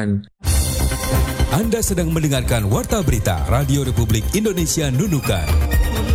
Anda sedang mendengarkan Warta Berita Radio Republik Indonesia Nunukan.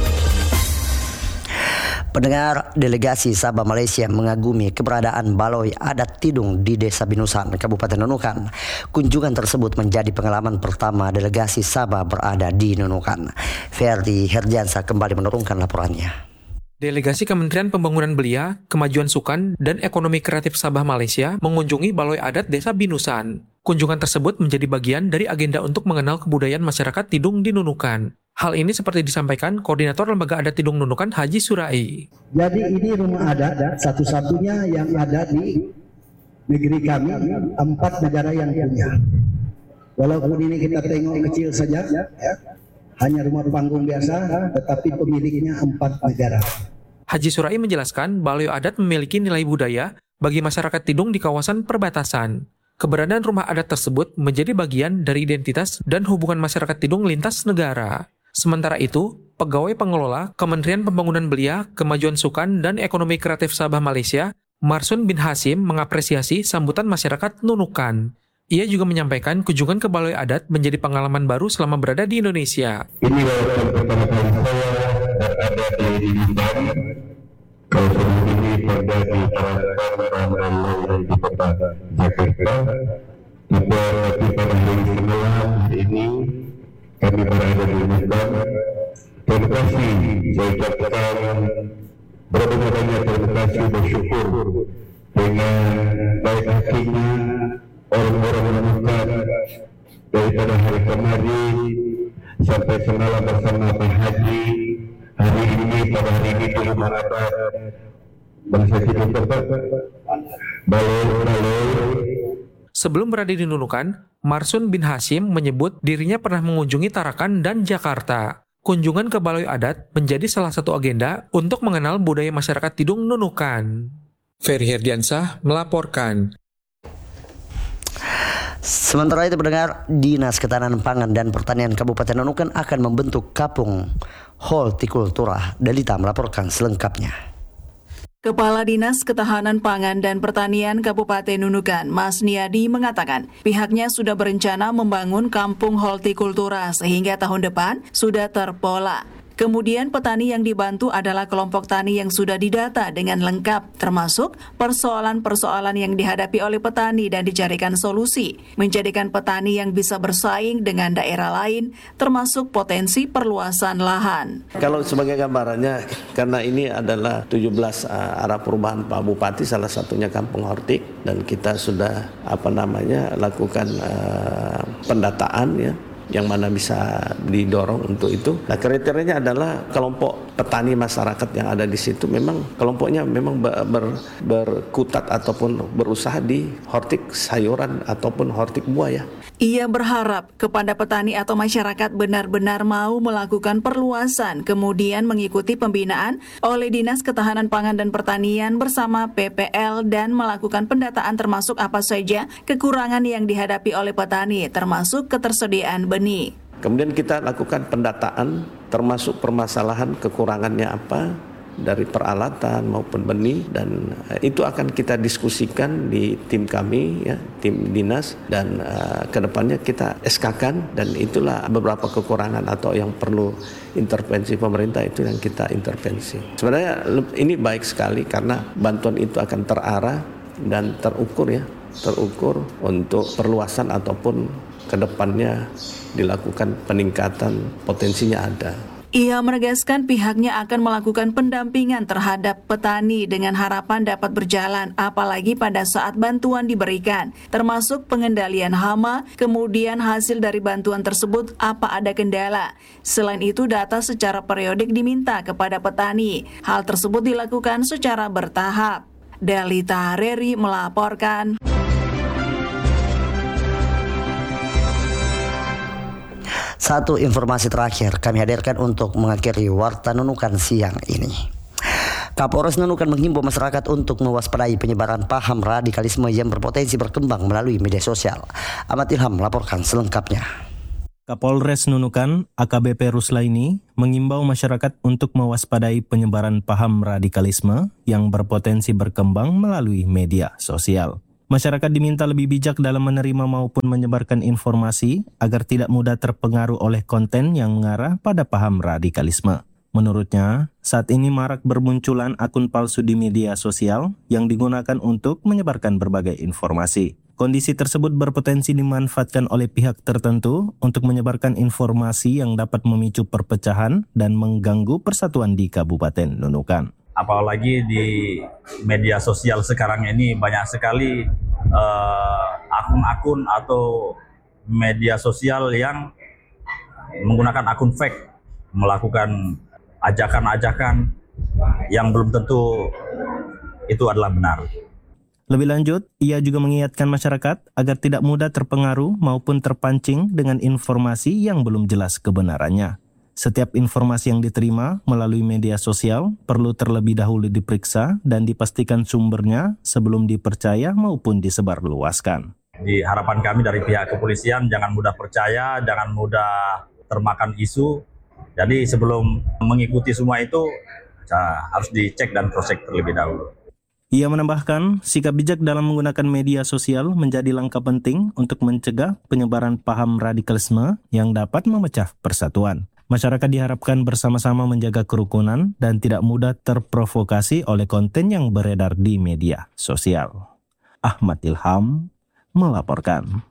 Pendengar, delegasi Sabah Malaysia mengagumi keberadaan baloi adat Tidung di Desa Binusan, Kabupaten Nunukan. Kunjungan tersebut menjadi pengalaman pertama delegasi Sabah berada di Nunukan. Ferdi Herdiansa kembali menurunkan laporannya. Delegasi Kementerian Pembangunan Belia, Kemajuan Sukan, dan Ekonomi Kreatif Sabah Malaysia mengunjungi baloi adat Desa Binusan. Kunjungan tersebut menjadi bagian dari agenda untuk mengenal kebudayaan masyarakat Tidung di Nunukan. Hal ini seperti disampaikan Koordinator Lembaga Adat Tidung Nunukan Haji Surai. Jadi ini rumah adat satu-satunya yang ada di negeri kami, 4 negara yang punya. Walaupun ini kita tengok kecil saja, hanya rumah panggung biasa, tetapi pemiliknya 4 negara. Haji Surai menjelaskan baloi adat memiliki nilai budaya bagi masyarakat Tidung di kawasan perbatasan. Keberadaan rumah adat tersebut menjadi bagian dari identitas dan hubungan masyarakat Tidung lintas negara. Sementara itu, pegawai pengelola Kementerian Pembangunan Belia, Kemajuan Sukan, dan Ekonomi Kreatif Sabah Malaysia, Marsun bin Hasim, mengapresiasi sambutan masyarakat Nunukan. Ia juga menyampaikan kunjungan ke baloi adat menjadi pengalaman baru selama berada di Indonesia. Ini walaupun pertama kali saya berada di Nunukan, kalau sebelum ini berada di Tarakan dan di kota Jakarta, tapi pada hari semalam ini kami berada di Nunukan. Terima kasih, saya ucapkan berapa banyak terima kasih bersyukur dengan baik hatinya orang-orang Nunukan daripada hari kemarin sampai semalam bersama Pak Haji. Hari ini pada hari ini di rumah adat bangsa Tidung baloi. Sebelum berada di Nunukan, Marsun bin Hasim menyebut dirinya pernah mengunjungi Tarakan dan Jakarta. Kunjungan ke baloi adat menjadi salah satu agenda untuk mengenal budaya masyarakat Tidung Nunukan. Ferdi Herdiansah melaporkan. Sementara itu, pendengar, Dinas Ketahanan Pangan dan Pertanian Kabupaten Nunukan akan membentuk Kapung Hortikultura. Delita melaporkan selengkapnya. Kepala Dinas Ketahanan Pangan dan Pertanian Kabupaten Nunukan, Mas Niadi, mengatakan pihaknya sudah berencana membangun kampung hortikultura sehingga tahun depan sudah terpola. Kemudian petani yang dibantu adalah kelompok tani yang sudah didata dengan lengkap, termasuk persoalan-persoalan yang dihadapi oleh petani dan dicarikan solusi, menjadikan petani yang bisa bersaing dengan daerah lain, termasuk potensi perluasan lahan. Kalau sebagai gambarannya, karena ini adalah 17 arah perubahan Pak Bupati, salah satunya Kampung Hortik, dan kita sudah lakukan pendataan ya, yang mana bisa didorong untuk itu. Nah, kriterianya adalah kelompok petani masyarakat yang ada di situ memang kelompoknya memang berkutat ataupun berusaha di hortik sayuran ataupun hortik buah ya. Ia berharap kepada petani atau masyarakat benar-benar mau melakukan perluasan, kemudian mengikuti pembinaan oleh Dinas Ketahanan Pangan dan Pertanian bersama PPL dan melakukan pendataan termasuk apa saja kekurangan yang dihadapi oleh petani, termasuk ketersediaan benih. Kemudian kita lakukan pendataan termasuk permasalahan kekurangannya apa dari peralatan maupun benih, dan itu akan kita diskusikan di tim kami ya, tim dinas, dan kedepannya kita SK-kan, dan itulah beberapa kekurangan atau yang perlu intervensi pemerintah itu yang kita intervensi. Sebenarnya ini baik sekali karena bantuan itu akan terarah dan terukur untuk perluasan ataupun kedepannya dilakukan peningkatan, potensinya ada. Ia menegaskan pihaknya akan melakukan pendampingan terhadap petani dengan harapan dapat berjalan apalagi pada saat bantuan diberikan, termasuk pengendalian hama, kemudian hasil dari bantuan tersebut apa ada kendala. Selain itu, data secara periodik diminta kepada petani. Hal tersebut dilakukan secara bertahap. Delita Reri melaporkan. Satu informasi terakhir kami hadirkan untuk mengakhiri Warta Nunukan siang ini. Kapolres Nunukan menghimbau masyarakat untuk mewaspadai penyebaran paham radikalisme yang berpotensi berkembang melalui media sosial. Ahmad Ilham melaporkan selengkapnya. Kapolres Nunukan, AKBP Ruslaini, mengimbau masyarakat untuk mewaspadai penyebaran paham radikalisme yang berpotensi berkembang melalui media sosial. Masyarakat diminta lebih bijak dalam menerima maupun menyebarkan informasi agar tidak mudah terpengaruh oleh konten yang mengarah pada paham radikalisme. Menurutnya, saat ini marak bermunculan akun palsu di media sosial yang digunakan untuk menyebarkan berbagai informasi. Kondisi tersebut berpotensi dimanfaatkan oleh pihak tertentu untuk menyebarkan informasi yang dapat memicu perpecahan dan mengganggu persatuan di Kabupaten Nunukan. Apalagi di media sosial sekarang ini banyak sekali akun-akun atau media sosial yang menggunakan akun fake, melakukan ajakan-ajakan yang belum tentu itu adalah benar. Lebih lanjut, ia juga mengingatkan masyarakat agar tidak mudah terpengaruh maupun terpancing dengan informasi yang belum jelas kebenarannya. Setiap informasi yang diterima melalui media sosial perlu terlebih dahulu diperiksa dan dipastikan sumbernya sebelum dipercaya maupun disebarluaskan. Di harapan kami dari pihak kepolisian, jangan mudah percaya, jangan mudah termakan isu. Jadi sebelum mengikuti semua itu harus dicek dan cross-check terlebih dahulu. Ia menambahkan, sikap bijak dalam menggunakan media sosial menjadi langkah penting untuk mencegah penyebaran paham radikalisme yang dapat memecah persatuan. Masyarakat diharapkan bersama-sama menjaga kerukunan dan tidak mudah terprovokasi oleh konten yang beredar di media sosial. Ahmad Ilham melaporkan.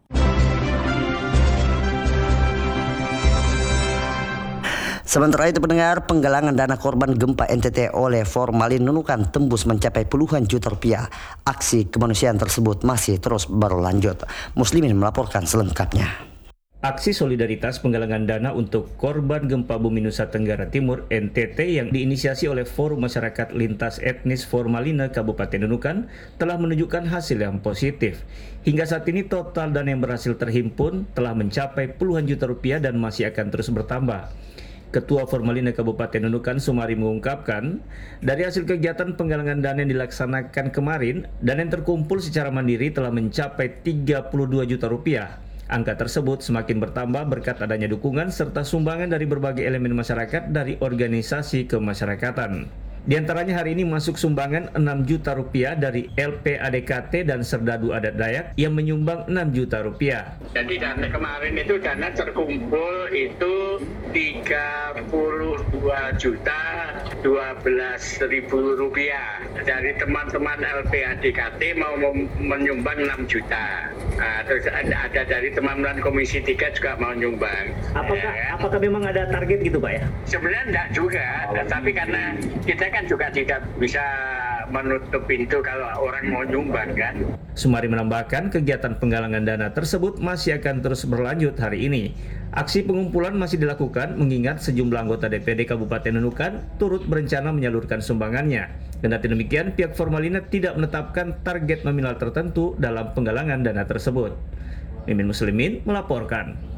Sementara itu pendengar, penggalangan dana korban gempa NTT oleh Formalin Nunukan tembus mencapai puluhan juta rupiah. Aksi kemanusiaan tersebut masih terus berlanjut. Muslimin melaporkan selengkapnya. Aksi solidaritas penggalangan dana untuk korban gempa bumi Nusa Tenggara Timur NTT yang diinisiasi oleh Forum Masyarakat Lintas Etnis Formalina Kabupaten Nunukan telah menunjukkan hasil yang positif. Hingga saat ini total dana yang berhasil terhimpun telah mencapai puluhan juta rupiah dan masih akan terus bertambah. Ketua Formalina Kabupaten Nunukan Sumari mengungkapkan, dari hasil kegiatan penggalangan dana yang dilaksanakan kemarin, dana yang terkumpul secara mandiri telah mencapai 32 juta rupiah. Angka tersebut semakin bertambah berkat adanya dukungan serta sumbangan dari berbagai elemen masyarakat dari organisasi kemasyarakatan. Di antaranya hari ini masuk sumbangan 6 juta rupiah dari LPADKT dan Serdadu Adat Dayak yang menyumbang 6 juta rupiah. Jadi dana kemarin itu dana terkumpul itu 32 juta 12 ribu rupiah. Dari teman-teman LPADKT mau menyumbang 6 juta. Terus ada dari teman-teman Komisi 3 juga mau nyumbang. Apakah memang ada target gitu Pak ya? Sebenarnya enggak juga, tapi karena kita kan juga tidak bisa menutup pintu kalau orang mau nyumbang kan. Sumari menambahkan kegiatan penggalangan dana tersebut masih akan terus berlanjut hari ini. Aksi pengumpulan masih dilakukan mengingat sejumlah anggota DPD Kabupaten Nunukan turut berencana menyalurkan sumbangannya. Kendati demikian, pihak Formalina tidak menetapkan target nominal tertentu dalam penggalangan dana tersebut. Mimin Muslimin melaporkan.